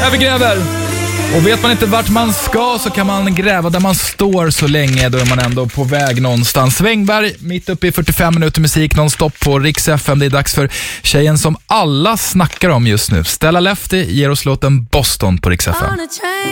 vi gräver. Och vet man inte vart man ska så kan man gräva där man står så länge. Då är man ändå på väg någonstans. Svängberg, mitt uppe i 45 minuter musik nonstop på Rix FM. Det är dags för tjejen som alla snackar om just nu. Stella Lefty ger oss låten Boston på Rix FM.